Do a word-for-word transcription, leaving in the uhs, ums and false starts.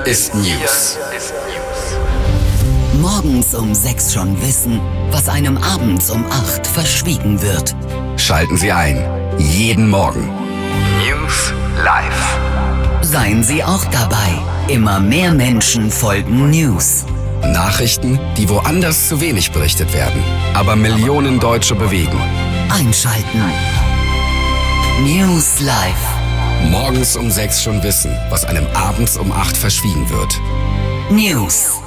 ist News. Morgens um sechs schon wissen, was einem abends um acht verschwiegen wird. Schalten Sie ein. Jeden Morgen. News live. Seien Sie auch dabei. Immer mehr Menschen folgen News. Nachrichten, die woanders zu wenig berichtet werden, aber Millionen Deutsche bewegen. Einschalten. News live. Morgens um sechs schon wissen, was einem abends um acht verschwiegen wird. News.